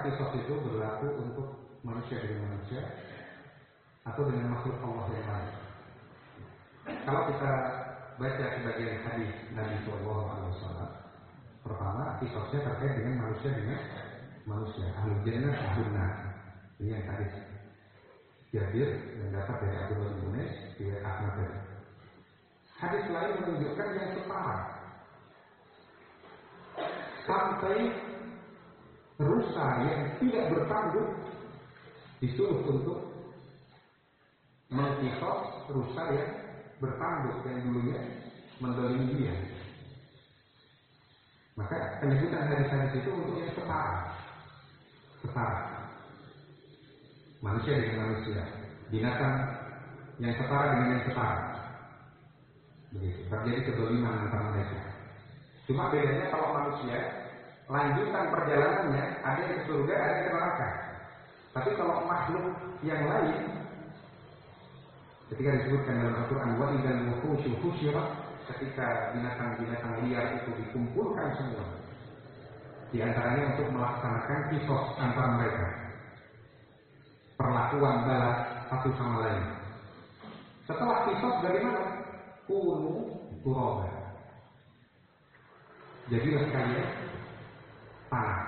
kisos itu berlaku untuk manusia dengan manusia atau dengan makhluk Allah yang lain? Kalau kita baca sebagian hadis Nabi SAW, pertama kisosnya terkait dengan manusia ahlul jannah ahlun nar. Ini yang hadis Jabir yang dapat dari Abdullah bin Unais riwayat Ahmad tadi. Hadis lain menunjukkan yang setara, sampai rusa yang tidak bertanggung disuruh untuk mengkisos rusa yang bertanggung yang dulunya mendolimi dia. Maka penyebutan hadis-hadis itu untuk yang setara, manusia dengan manusia, binatang yang setara dengan yang setara. Begitu, terjadi kedoliman antara mereka. Cuma bedanya kalau manusia, lanjutan perjalanannya ada yang ke surga, ada yang ke neraka. Tapi kalau makhluk yang lain, ketika disebutkan dalam Al-Quran, wa idzal wuhusyu husyirat, ketika binatang-binatang liar itu dikumpulkan semua, di antaranya untuk melaksanakan kisos antara mereka, perlakuan balas satu sama lain. Setelah kisos bagaimana? Kunu turaba, jadilah kalian tanah.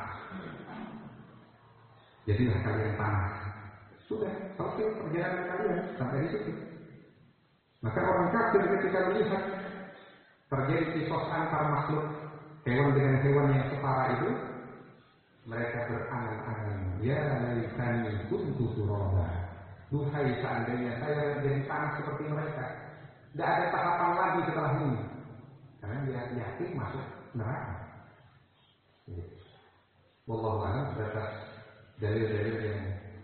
Jadilah kalian tanah. Sudah selesai perjalanan kalian sampai di situ. Maka orang kafir ketika melihat terjadi kisos antar makhluk hewan dengan hewan yang setara itu, mereka berangan-angan, ya laitani kuntu turaba. Duhai seandainya saya jadi tanah seperti mereka. Tidak ada tahapan lagi setelah ini, karena dia yakin masuk neraka. Wallahu a'lam. Atas dalil-dalil yang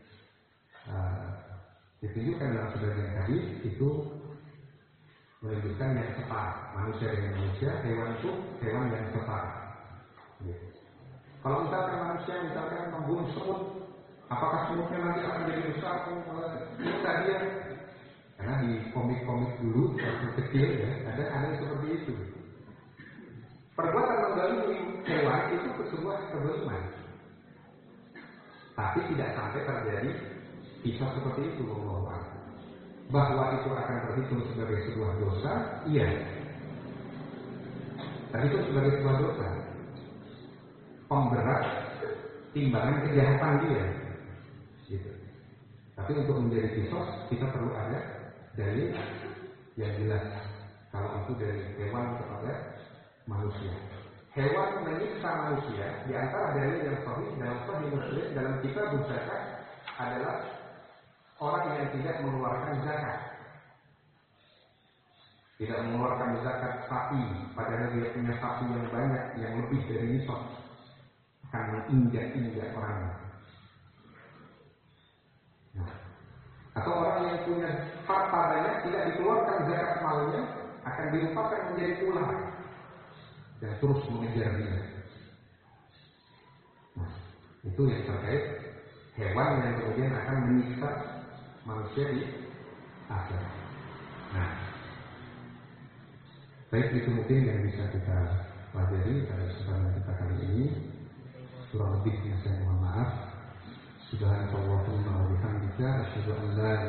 ditunjukkan dalam sebagian hadis itu menunjukkan yang setara, manusia dengan manusia, hewan itu hewan yang setara. Kalau misalkan manusia membunuh semut, apakah semutnya nanti akan jadi besar? Bisa dia. Karena di komik-komik dulu waktu kecil ya, ada yang seperti itu. Perbuatan menzalimi hewan itu sebuah kezaliman, tapi tidak sampai terjadi kisah seperti itu. Bahwa itu akan terhitung sebagai sebuah dosa, iya. Terhitung sebagai sebuah dosa, pemberat timbangan kejahatan dia. Gitu. Tapi untuk menjadi kisos kita perlu ada dalil yang jelas. Kalau itu dari hewan kepada manusia. Hewan menyiksa manusia, di antara dalil yang sahih dalam Sahih Muslim dalam kitab zakat adalah orang yang tidak mengeluarkan zakat. Tidak mengeluarkan zakat sapi, padahal dia punya sapi yang banyak, yang lebih dari nisab, akan menginjak-injak orangnya. Nah, atau orang yang punya harta banyak tidak dikeluarkan zakat malnya, akan dirupakan menjadi ular dan terus mengejar dia. Nah, itu yang terkait hewan yang kemudian akan menyiksa manusia di akhirat. Nah, baik, itu mungkin yang bisa kita pelajari pada kesempatan kita kali ini. Kurang lebihnya saya mohon maaf. Subhanallahumma wa bihamdika asyhadu an la